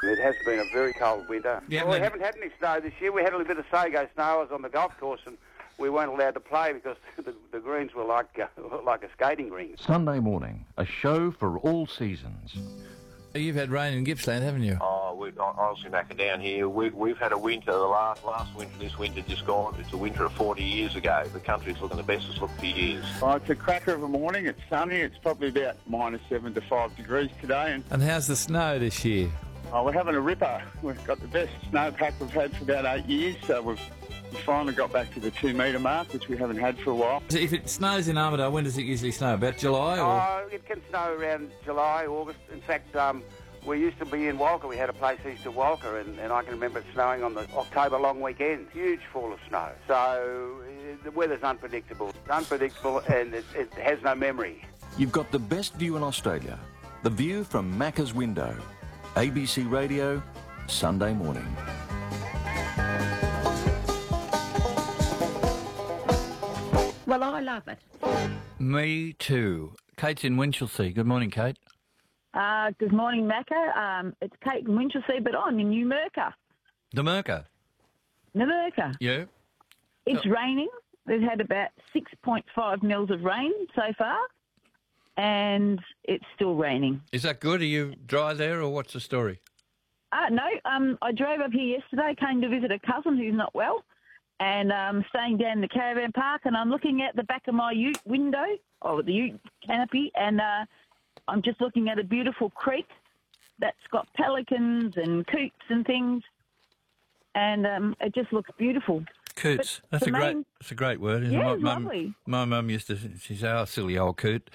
It has been a very cold winter. Yeah, We haven't had any snow this year. We had a little bit of Sago snow. I was on the golf course and we weren't allowed to play because the greens were like a skating rink. Sunday morning, a show for all seasons. You've had rain in Gippsland, haven't you? Honestly, Macca, down here, we've had a winter, the last winter, this winter just gone. It's a winter of 40 years ago. The country's looking the best it's looked for years. Oh, it's a cracker of a morning. It's sunny. It's probably about -7 to 5 degrees today. And how's the snow this year? Oh, we're having a ripper. We've got the best snowpack we've had for about 8 years, so we've finally got back to the 2 metre mark, which we haven't had for a while. If it snows in Armidale, when does it usually snow? About July? Or? Oh, it can snow around July, August. In fact, we used to be in Walker. We had a place east of Walker, and I can remember it snowing on the October long weekend. Huge fall of snow. So the weather's unpredictable. It's unpredictable, and it has no memory. You've got the best view in Australia. The view from Macca's window. ABC Radio, Sunday morning. Well, I love it. Me too. Kate's in Winchelsea. Good morning, Kate. Good morning, Macca. It's Kate in Winchelsea, but I'm in Numurkah. Numurkah? Numurkah. Yeah. It's raining. We've had about 6.5 mils of rain so far, and it's still raining. Is that good? Are you dry there, or what's the story? No, I drove up here yesterday, came to visit a cousin who's not well, and staying down in the caravan park, and I'm looking at the back of my ute window, or the ute canopy, and I'm just looking at a beautiful creek that's got pelicans and coots and things, and it just looks beautiful. Coots. That's a great word, isn't it? Yeah, it's lovely. My mum used to, she said, "Oh, silly old coot."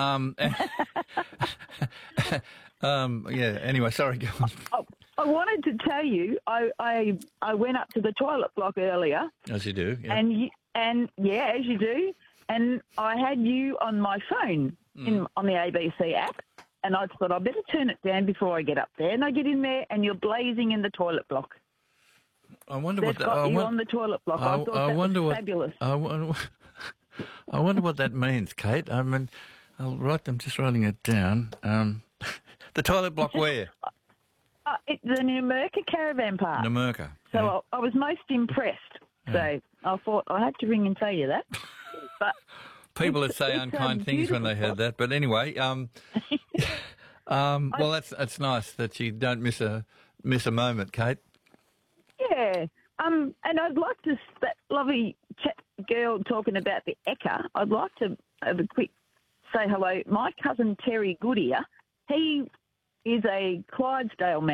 Yeah, anyway, sorry, go on. I wanted to tell you, I went up to the toilet block earlier. As you do, yeah. And yeah, as you do. And I had you on my phone on the ABC app, and I thought I'd better turn it down before I get up there. And I get in there, and you're blazing in the toilet block. I wonder They've what that. got you on the toilet block. I thought that was fabulous. I wonder what that means, Kate. I mean, I'm just writing it down. The toilet block where? It's the Numurkah Caravan Park. Numurkah. So yeah. I was most impressed. So I thought I had to ring and tell you that. But people that say unkind things when they heard that. But anyway, well, that's nice that you don't miss a moment, Kate. Yeah. And I'd like to, that lovely girl talking about the Ekka, I'd like to have a quick say hello. My cousin Terry Goodyear, he is a Clydesdale man.